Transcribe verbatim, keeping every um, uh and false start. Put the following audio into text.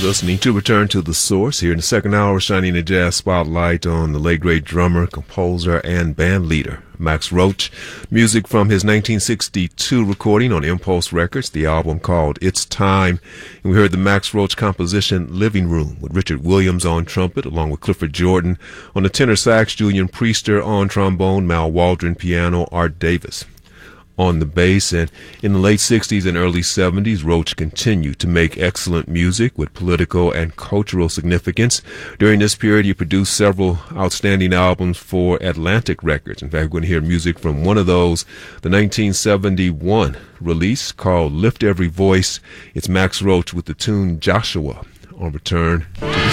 Listening to Return to the Source here in the second hour, shining a jazz spotlight on the late great drummer, composer, and band leader Max Roach. Music from his nineteen sixty-two recording on Impulse Records, the album called It's Time. And we heard the Max Roach composition Living Room with Richard Williams on trumpet, along with Clifford Jordan on the tenor sax, Julian Priester on trombone, Mal Waldron piano, Art Davis on the bass. And in the late sixties and early seventies, Roach continued to make excellent music with political and cultural significance. During this period, he produced several outstanding albums for Atlantic Records. In fact, we're going to hear music from one of those, the nineteen seventy-one release called Lift Every Voice. It's Max Roach with the tune Joshua on Return to the